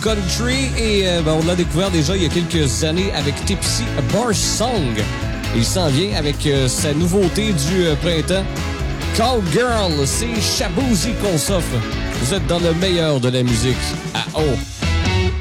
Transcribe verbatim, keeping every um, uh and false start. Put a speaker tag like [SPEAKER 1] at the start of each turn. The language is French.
[SPEAKER 1] country et euh, ben, on l'a découvert déjà il y a quelques années avec Tipsy Bar Song. Il s'en vient avec euh, sa nouveauté du euh, printemps. Cowgirl, c'est Shaboozey qu'on s'offre. Vous êtes dans le meilleur de la musique à O.